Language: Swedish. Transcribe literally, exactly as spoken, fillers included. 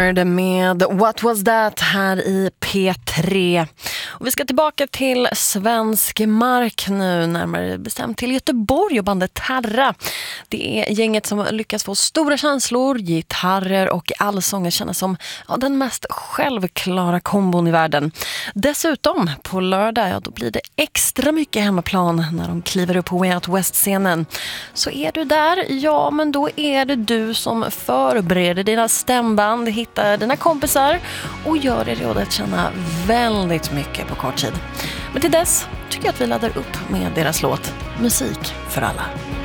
Leonard med What Was That här i P tre. Och vi ska tillbaka till svensk mark nu, närmare bestämt till Göteborg och bandet Terra. Det är gänget som lyckas få stora känslor, gitarrer och allsånger kännas som ja, den mest självklara kombon i världen. Dessutom på lördag, ja, då blir det extra mycket hemmaplan när de kliver upp på Way Out West-scenen. Så är du där, ja men då är det du som förbereder dina stämband, hittar dina kompisar och gör det redo att känna väldigt mycket på kort tid. Men till dess tycker jag att vi laddar upp med deras låt Musik för alla.